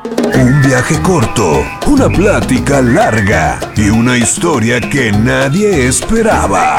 Un viaje corto, una plática larga y una historia que nadie esperaba.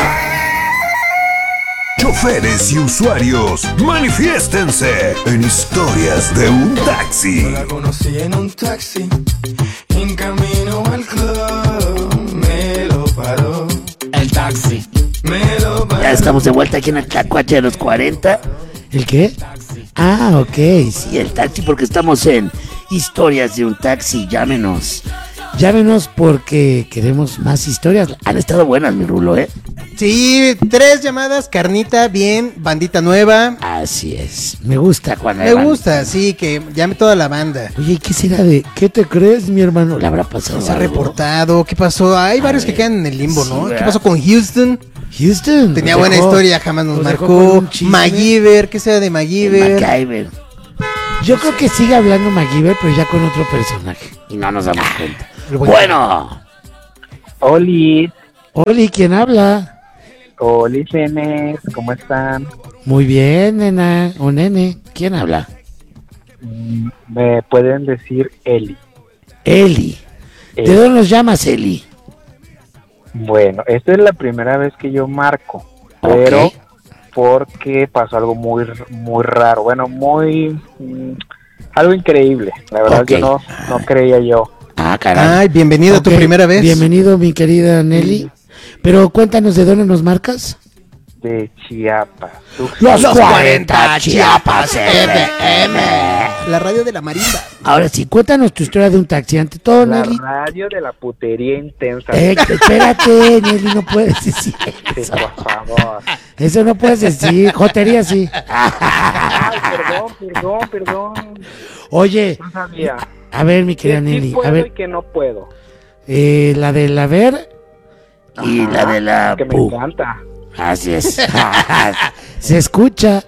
Choferes y usuarios, manifiéstense en Historias de un Taxi. La conocí en un taxi, en camino al club, me lo paró. El taxi. Me lo paró. Ya estamos de vuelta aquí en el Tlacuache de los 40. ¿El qué? Ah, ok. Sí, el taxi, porque estamos en Historias de un Taxi. Llámenos. Llámenos porque queremos más historias. Han estado buenas, mi Rulo, ¿eh? Sí, 3 llamadas, carnita, bien, bandita nueva. Así es. Me gusta cuando Me gusta, sí, que llame toda la banda. Oye, ¿y qué será de qué te crees, mi hermano? ¿Le habrá pasado Se ha algo? reportado, ¿qué pasó? Hay varios que quedan en el limbo, sí, ¿no? ¿verdad? ¿Qué pasó con Houston? Houston. Tenía Nos buena dejó- historia, jamás nos dejó con marcó. un chisme. MacGyver, ¿qué será de El MacGyver? MacGyver. Yo creo que sigue hablando MacGyver, pero ya con otro personaje. Y no nos damos cuenta. El Bueno. Oli, Oli, ¿quién habla? Oli Cenes, ¿cómo están? Muy bien, nena o nene. ¿Quién habla? Me pueden decir Eli. Eli. ¿De Eli. dónde nos llamas, Eli? Bueno, esta es la primera vez que yo marco, Ok. pero porque pasó algo muy raro, bueno, algo increíble. La verdad Ok. yo no creía yo. Ah, caray. Ay, bienvenido a tu Ok, primera vez. Bienvenido, mi querida Nelly. Pero cuéntanos de dónde nos marcas. De Chiapas. Los 40 Chiapas FM. La radio de la marimba. Ahora sí, cuéntanos tu historia de un taxi. Ante todo, La Nelly. radio de la putería intensa. Espérate, Nelly, no puedes decir Sí, eso. por favor. Eso no puedes decir. Jotería sí. Ay, perdón. Oye, No sabía. a ver, mi Que querida sí Nelly. puedo A y ver, que no puedo. la del haber. Y la de la Que me pu. encanta. Así es. Se escucha.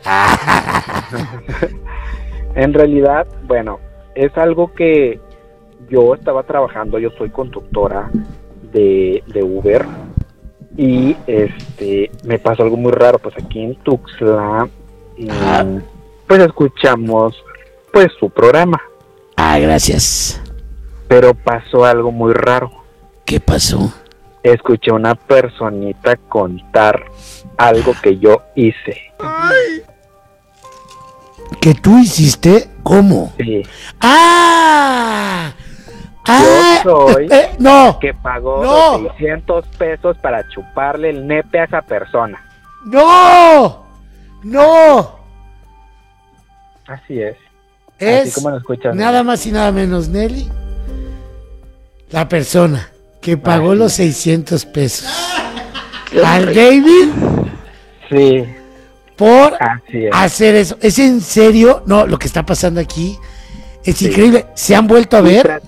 En realidad, bueno, es algo que yo estaba trabajando, yo soy conductora de Uber y me pasó algo muy raro, pues aquí en Tuxtla, pues escuchamos pues su programa, Ah, gracias. pero pasó algo muy raro. ¿Qué pasó? Escuché a una personita contar algo que yo hice. ¿Que tú hiciste? ¿Cómo? Sí, ¡Ah! Yo soy No, que pagó No. los 600 pesos para chuparle el nepe a esa persona. no, no. Así es. Es Así como lo escuchas. nada más y nada menos, Nelly, la persona que pagó Así los es. 600 pesos al David Sí, por así es. hacer eso. ¿Es en serio? No, lo que está pasando aquí es Sí. increíble. ¿Se han vuelto a Y ver?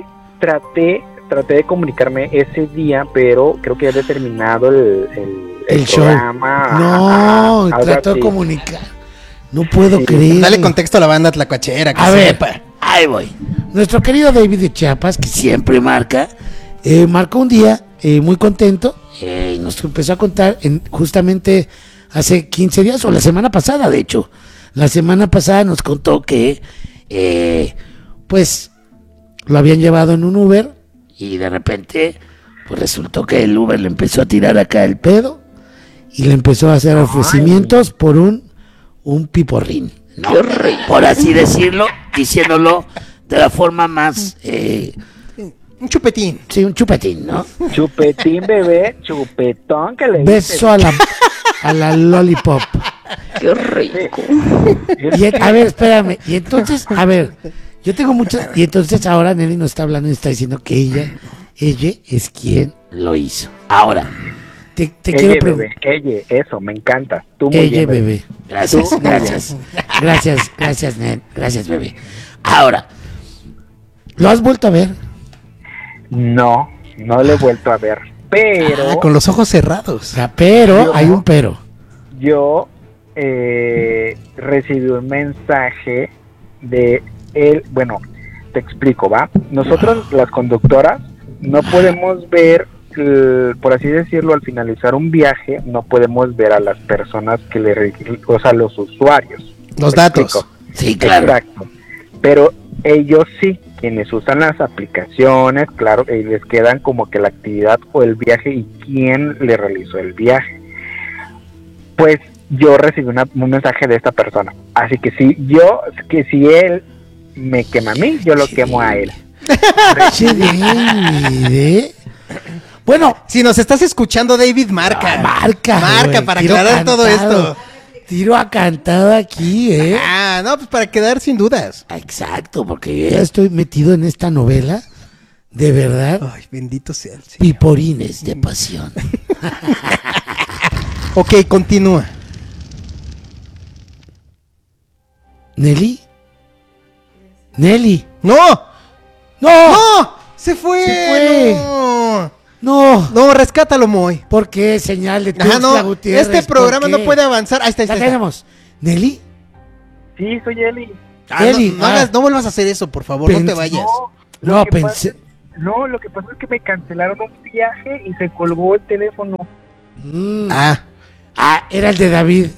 traté de comunicarme ese día, pero creo que ya había terminado el show. programa. No, algo trató de así. comunicar. No puedo Sí. creer. Dale contexto a la banda tlacuachera, que A ver. sepa. Ahí voy. Nuestro querido David de Chiapas, que Siempre marca. marcó un día muy contento, y nos empezó a contar justamente hace 15 días, o la semana pasada, de hecho. La semana pasada nos contó que, pues, lo habían llevado en un Uber Y de repente, pues resultó que el Uber le empezó a tirar acá el pedo y le empezó a hacer ofrecimientos por un piporrín. ¿no? Por así decirlo, diciéndolo de la forma más, Un chupetín. Sí, un chupetín, ¿no? Chupetín, bebé, chupetón que le Beso a la lollipop. qué rico. A ver, espérame. Y entonces, a ver, yo tengo muchas. Y entonces ahora Nelly nos está hablando y está diciendo que ella es quien Lo hizo. Ahora, te Ella, quiero bebé, preguntar. ella, eso, me encanta. Tú muy Ella, bien, bebé. gracias, Tú, muy gracias. Gracias, Nel. Gracias, bebé. Ahora, ¿lo has vuelto a ver? No lo he vuelto a ver, pero Ah, con los ojos cerrados. O sea, pero, Yo- hay un pero. yo recibí un mensaje de él. Bueno, te explico, ¿va? Nosotros, las conductoras, no podemos ver, por así decirlo, al finalizar un viaje, no podemos ver a las personas o sea, los usuarios. Los ¿Me datos. explico? Sí, claro. Exacto. Pero ellos sí. quienes usan las aplicaciones, claro, les quedan como que la actividad o el viaje y quién le realizó el viaje. Pues yo recibí un mensaje de esta persona, así que si él me quema a mí, yo lo quemo a él. Che, David, ¿eh? Bueno, Si nos estás escuchando, David, marca. marca güey, para tiro aclarar todo cantado. esto. Tiro a cantado aquí, ¿eh? No, pues para quedar sin dudas. Exacto, porque yo ya estoy metido en esta novela, de verdad, Ay, bendito sea el Señor. piporines de pasión. Ok, continúa. ¿Nelly? ¿Nelly? ¡No! ¡No! ¡No! ¡Se fue! Se fue. ¡No! ¡No! No, rescátalo, Moy. ¿Por qué? Señal de Ajá, Tuxtla no. Gutiérrez, Este programa ¿por no qué? puede avanzar. Ahí está, ahí La está. ahí está. tenemos. ¿Nelly? Sí, soy Eli. Eli, No vuelvas a hacer eso, por favor. No te vayas. No, lo que pensé... lo que pasa es que me cancelaron un viaje y se colgó el teléfono. Mm. Ah. Era el de David.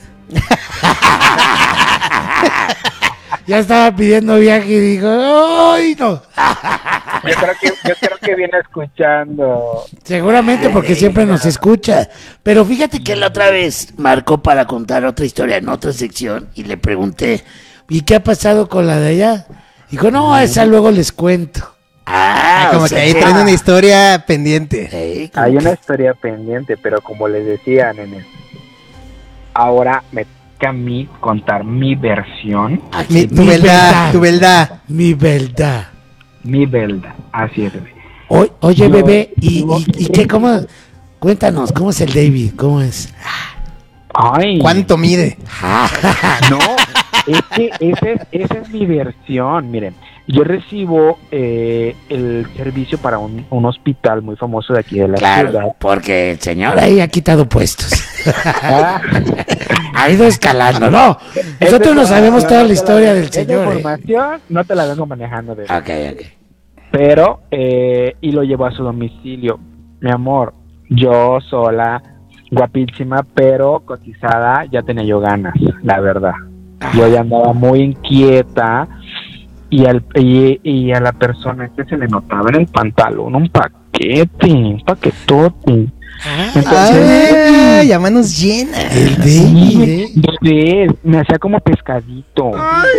Ya estaba pidiendo viaje y dijo, ¡ay, no! Yo creo que viene escuchando. Seguramente porque siempre nos escucha. Pero fíjate que Que la otra vez marcó para contar otra historia en otra sección y le pregunté, ¿y qué ha pasado con la de allá? Dijo, no, esa luego les cuento. Como o que sea ahí traen una historia pendiente. como Hay que- una historia pendiente, pero como les decía, nene, ahora me toca a mí contar mi versión, Tu verdad, tu verdad. Mi verdad. mi verdad. Así es, bebé. Oye, No, bebé, ¿y no. qué? ¿Cómo? Cuéntanos, ¿cómo es el David? ¿Cómo es? Ay, ¿Cuánto mide? no, es que esa es mi versión. Miren, yo recibo el servicio para un hospital muy famoso de aquí de la ciudad. Claro, porque el señor Ahora ahí ha quitado puestos. Ah, Ha ido escalando, ¿no? Nosotros no sabemos toda la historia del señor. Esa ¿eh? información no te la vengo manejando de Ok. pero y lo llevó a su domicilio. Mi amor, yo sola, guapísima, pero cotizada, ya tenía yo ganas, la verdad. Yo ya andaba muy inquieta y a la persona que se le notaba en el pantalón un paquetote. Ay, a manos llenas. El David, ¿eh? Bebé, me hacía como pescadito.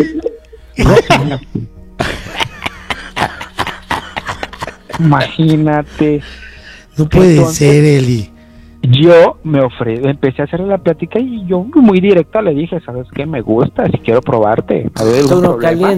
Imagínate. No puede Entonces- ser, Eli. Yo empecé a hacerle la plática y yo muy directa le dije, ¿sabes qué? Me gusta, si quiero probarte. A ver, ¿algún problema?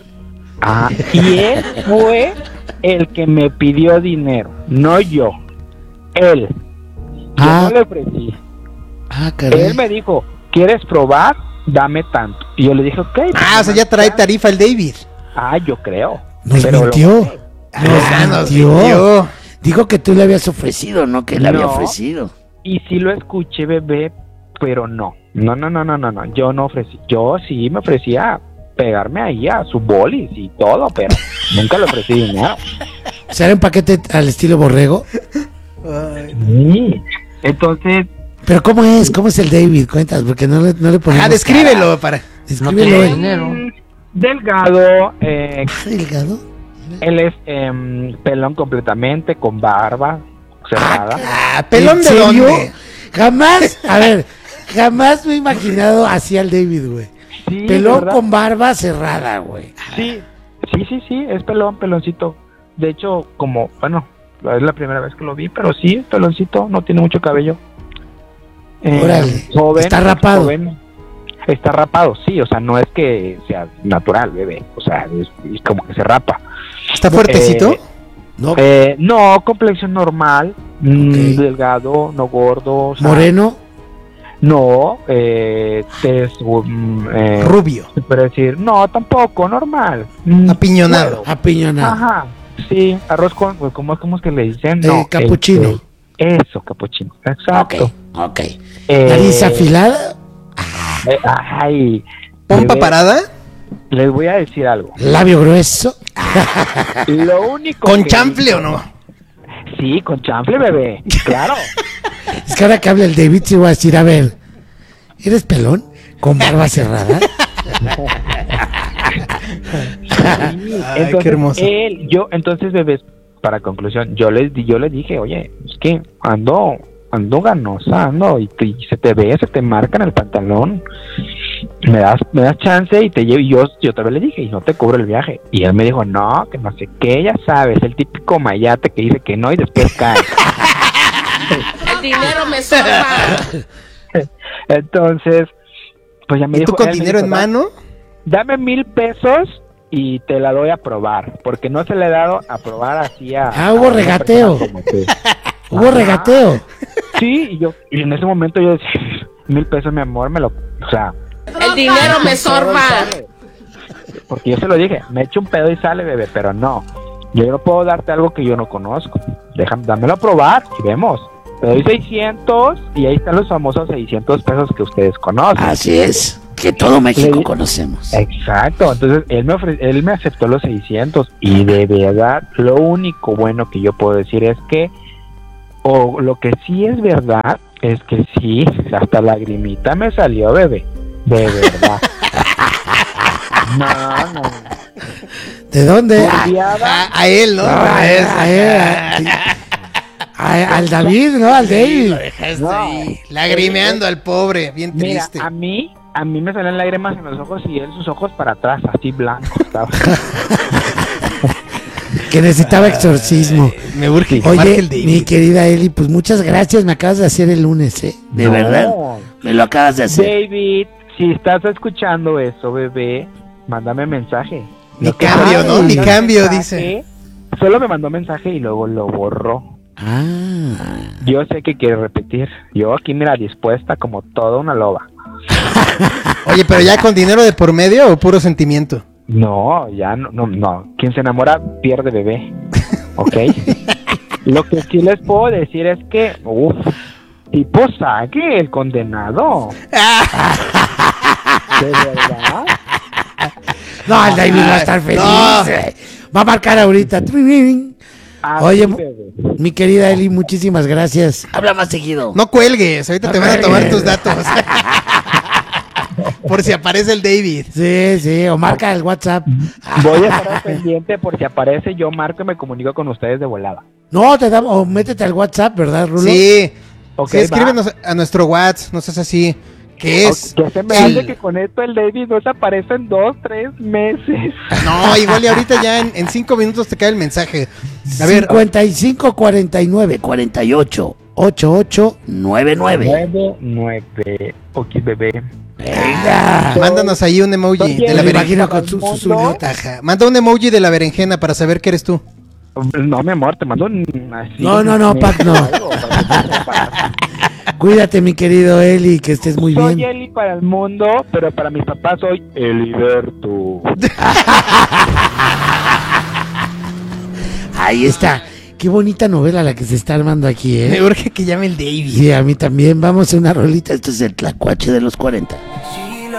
Y él fue el que me pidió dinero, no yo. Él. Yo Ah. no le ofrecí. Ah, caray. Él me dijo, ¿quieres probar? Dame tanto. Y yo le dije, ok. O sea, ya trae tarifa el David. Yo creo. Nos Pero mintió. Ah, Nos nos mintió. mintió. Dijo que tú le habías ofrecido, ¿no? que le había No. ofrecido. Y sí lo escuché, bebé, pero no. No. Yo no ofrecí. Yo sí me ofrecía pegarme ahí a su bolis y todo, pero nunca le ofrecí dinero. O sea, era un paquete al estilo borrego. Sí. Entonces, Pero ¿cómo es? ¿Cómo es el David? Cuentas, porque no le ponemos... Descríbelo para. Descríbelo. él. delgado, Delgado. él es pelón completamente, con barba cerrada. ¿Pelón ¿En de serio? dónde? Jamás, a ver, jamás me he imaginado así al David, güey. Sí, Pelón ¿verdad? con barba cerrada, güey. Sí, es peloncito. De hecho, es la primera vez que lo vi, pero sí, es peloncito, no tiene mucho cabello. Órale, está rapado. joven. Está rapado, sí, o sea, no es que sea natural, bebé, o sea, es como que se rapa. ¿Está fuertecito? No, No, complexión normal, Ok. delgado, no gordo. O sea, moreno. No, tez, Rubio. se puede decir, no, tampoco, normal. Apiñonado. Apiñonado. Ajá, sí, arroz con, pues, ¿cómo es que le dicen? No, capuchino. Eso, capuchino, exacto. Ok. Nariz afilada. Ay, ¿Pompa bebé, parada? les voy a decir algo. Labio grueso. Lo único ¿Con que chanfle hizo- o no? Sí, con chanfle, bebé, claro. Es que ahora que habla el David, sí voy a decir, a ver, ¿eres pelón? ¿Con barba cerrada? Ay, qué hermoso. Entonces, bebés, para conclusión, yo les dije, oye, es que ando ganosa, y se te ve, se te marca en el pantalón. Me das chance y te llevo. Y yo también le dije, y no te cubro el viaje. Y él me dijo, no, que no sé qué, ya sabes, el típico mayate que dice que no y después cae. El dinero me sorba. Entonces, pues ya me ¿Y dijo. tú con él me dinero dijo, en mano? Dame 1,000 pesos y te la doy a probar, porque no se le he dado a probar así a. Hubo a una regateo. persona como tú. Hubo regateo. Sí, y en ese momento yo decía, 1,000 pesos, mi amor, o sea. El dinero me sorba. Porque yo se lo dije, me echo un pedo y sale, bebé, pero no. Yo no puedo darte algo que yo no conozco. Dámelo a probar y vemos. Te doy 600 y ahí están los famosos 600 pesos que ustedes conocen. Así es, que todo México conocemos. Exacto, entonces él me aceptó los 600 y de verdad lo único bueno que yo puedo decir es que, o lo que sí es verdad, es que sí, hasta lagrimita me salió, bebé, de verdad. No. ¿De dónde? A él, ¿no? Al David, ¿no? Al David. Lagrimeando al pobre, bien Mira, triste. a mí me salen lágrimas en los ojos y él sus ojos para atrás, así blancos, ¿sabes? Que necesitaba exorcismo. Me urge que marque Oye, el David. mi querida Eli, pues muchas gracias. Me acabas de hacer el lunes, ¿eh? De verdad, me lo acabas de hacer. David, si estás escuchando eso, bebé, mándame mensaje. Ni cambio, ¿no? Ni cambio, dice. Solo me mandó mensaje y luego lo borró. Yo sé que quiere repetir. Yo aquí, mira, dispuesta como toda una loba. Oye, pero ya con dinero de por medio o puro sentimiento. No, ya no. Quien se enamora pierde, bebé. ¿Ok? Lo que sí les puedo decir es que, tipo saque el condenado. ¿De verdad? No, el David va a estar feliz. Va a marcar ahorita. Oye, mi querida Eli, muchísimas gracias. Habla más seguido. No cuelgues, ahorita te van a tomar tus datos. Por si aparece el David. Sí, o marca el WhatsApp. Voy a estar al pendiente por si aparece, yo marco y me comunico con ustedes de volada. No, o métete al WhatsApp, ¿verdad, Rulo? Sí. Ok, Sí, escríbenos a nuestro WhatsApp, no seas así. ¿Qué es? Que se me hace que con esto el David no desaparece en 2-3 meses. No, igual y ahorita ya en 5 minutos te cae el mensaje. A ver, 55 49 48 88 99. 99. Ok, bebé. Venga. mándanos ahí un emoji de la Me berenjena. imagino con sus uñotas. Ajá. Manda un emoji de la berenjena para saber que eres tú. No, mi amor, te mando un... así, No, Pac, no. algo para que tú sepas. Cuídate, mi querido Eli, que estés muy Soy bien. Eli para el mundo, pero para mis papás soy Eliberto. Ahí está. Qué bonita novela la que se está armando aquí, Me ¿eh? urge que llame el David. Sí, a mí también. Vamos a una rolita. Esto es el Tlacuache de los 40. She